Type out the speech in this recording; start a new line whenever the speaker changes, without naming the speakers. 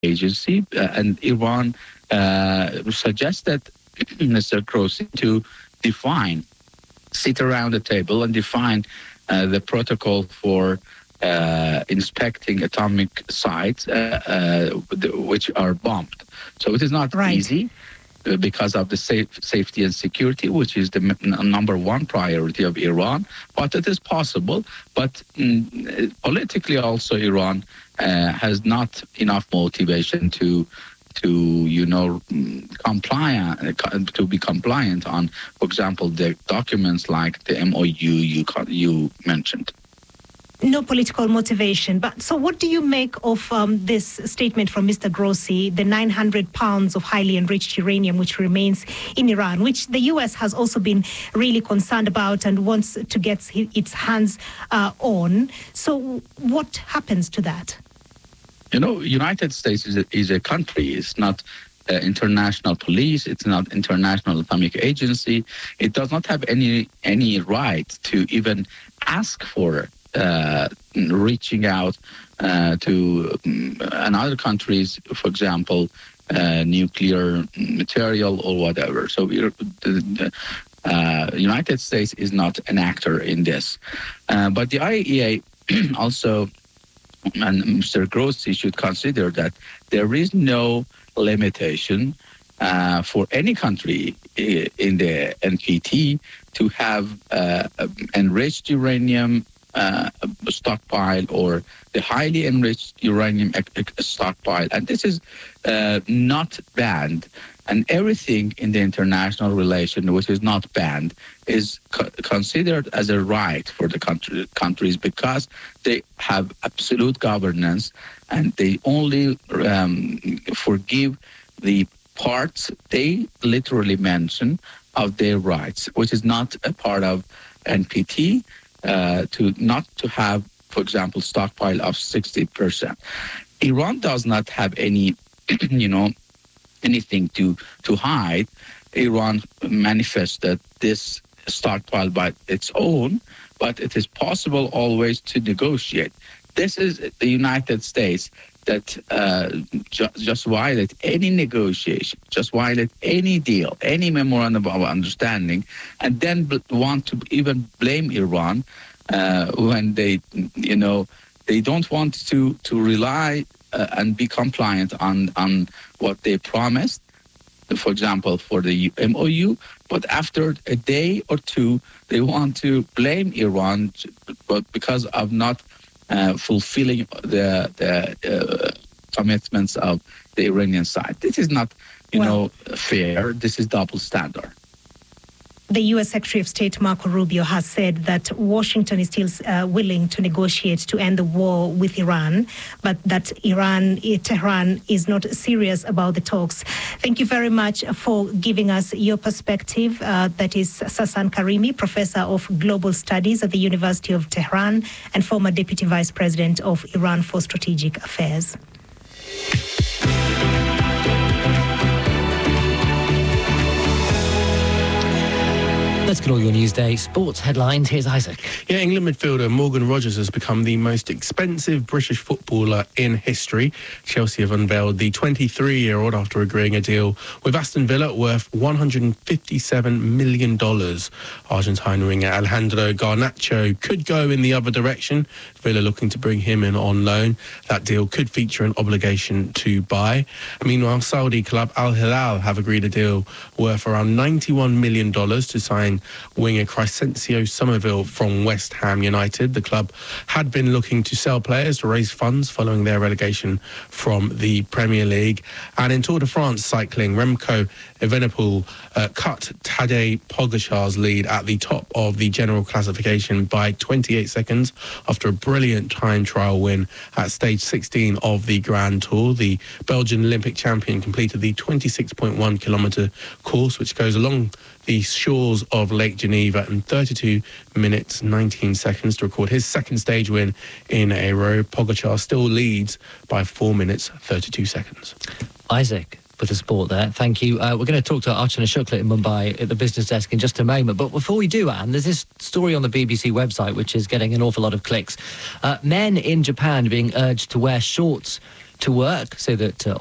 Agency, and Iran suggested Mr. Grossi to sit around the table and define the protocol for inspecting atomic sites which are bombed. So it is not easy because of the safety and security, which is the number one priority of Iran. But it is possible. But politically also, Iran has not enough motivation to be compliant on, for example, the documents like the MOU you mentioned.
No political motivation. But so what do you make of this statement from Mr. Grossi, the 900 pounds of highly enriched uranium which remains in Iran, which the U.S. has also been really concerned about and wants to get its hands on? So what happens to that?
United States is a country. It's not international police. It's not international atomic agency. It does not have any right to even ask for reaching out to another countries, for example, nuclear material or whatever. So the United States is not an actor in this. But the IAEA also, and Mr. Grossi should consider that there is no limitation for any country in the NPT to have enriched uranium stockpile or the highly enriched uranium stockpile. And this is not banned. And everything in the international relation which is not banned is considered as a right for the countries because they have absolute governance and they only forgive the parts they literally mention of their rights, which is not a part of NPT, not to have, for example, stockpile of 60%. Iran does not have any, anything to hide. Iran manifested this stockpile by its own, but it is possible always to negotiate. This is the United States that just violate any negotiation, just violate any deal, any memorandum of understanding, and then want to even blame Iran when they don't want to rely and be compliant on what they promised, for example, for the MOU, but after a day or two, they want to blame Iran but because of not fulfilling the commitments of the Iranian side. This is not, fair. This is double standard.
The U.S. Secretary of State Marco Rubio has said that Washington is still willing to negotiate to end the war with Iran, but that Tehran is not serious about the talks. Thank you very much for giving us your perspective. That is Sasan Karimi, Professor of Global Studies at the University of Tehran and former Deputy Vice President of Iran for Strategic Affairs.
Let's get all your Newsday sports headlines. Here's Isaac.
Yeah, England midfielder Morgan Rogers has become the most expensive British footballer in history. Chelsea have unveiled the 23-year-old after agreeing a deal with Aston Villa worth $157 million. Argentine winger Alejandro Garnacho could go in the other direction. Villa looking to bring him in on loan. That deal could feature an obligation to buy. Meanwhile, Saudi club Al Hilal have agreed a deal worth around $91 million to sign winger Crescencio Somerville from West Ham United. The club had been looking to sell players to raise funds following their relegation from the Premier League. And in Tour de France cycling, Remco Evenepoel cut Tadej Pogacar's lead at the top of the general classification by 28 seconds after a brilliant time trial win at stage 16 of the Grand Tour. The Belgian Olympic champion completed the 26.1 kilometre course, which goes along the shores of Lake Geneva in 32 minutes 19 seconds to record his second stage win in a row. Pogacar still leads by 4 minutes 32 seconds.
Isaac with the sport there. Thank you. We're going to talk to Archana Shukla in Mumbai at the business desk in just a moment. But before we do, Anne, there's this story on the BBC website which is getting an awful lot of clicks. Men in Japan being urged to wear shorts to work so that